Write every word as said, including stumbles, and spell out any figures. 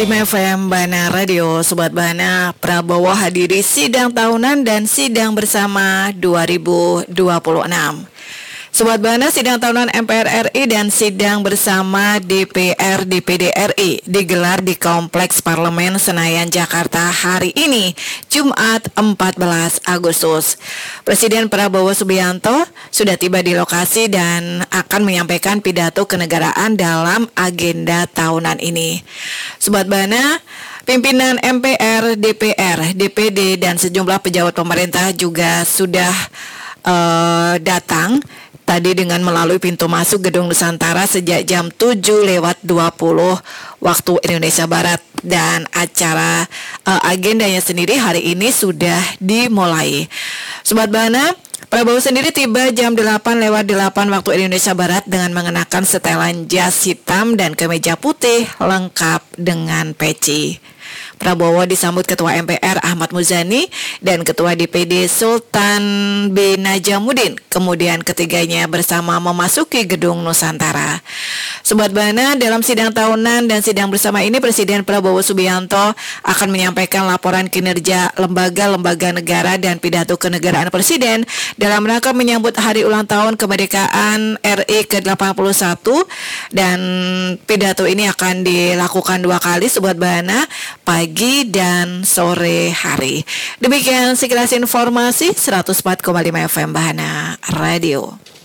lima F M Bana Radio. Sobat Bana, Prabowo hadiri sidang tahunan dan sidang bersama dua ribu dua puluh enam. Sobat Bana, sidang tahunan M P R R I dan sidang bersama D P R D P D R I digelar di Kompleks Parlemen Senayan, Jakarta hari ini, Jumat empat belas Agustus. Presiden Prabowo Subianto sudah tiba di lokasi dan akan menyampaikan pidato kenegaraan dalam agenda tahunan ini. Sobat Bana, pimpinan M P R, D P R, D P D, dan sejumlah pejabat pemerintah juga sudah uh, datang tadi dengan melalui pintu masuk Gedung Nusantara sejak jam tujuh lewat dua puluh waktu Indonesia Barat. Dan acara uh, agendanya sendiri hari ini sudah dimulai. Sobat Bana, Prabowo sendiri tiba jam delapan lewat delapan waktu Indonesia Barat dengan mengenakan setelan jas hitam dan kemeja putih lengkap dengan peci. Prabowo disambut Ketua M P R Ahmad Muzani dan Ketua D P D Sultan B. Najamuddin. Kemudian ketiganya bersama memasuki Gedung Nusantara. Sobat Bana, dalam sidang tahunan dan sidang bersama ini Presiden Prabowo Subianto akan menyampaikan laporan kinerja lembaga-lembaga negara dan pidato kenegaraan Presiden dalam rangka menyambut hari ulang tahun kemerdekaan R I ke delapan puluh satu, dan pidato ini akan dilakukan dua kali Sobat Bana, pagi dan sore hari. Demikian sekilas informasi seratus empat koma lima F M Bahana Radio.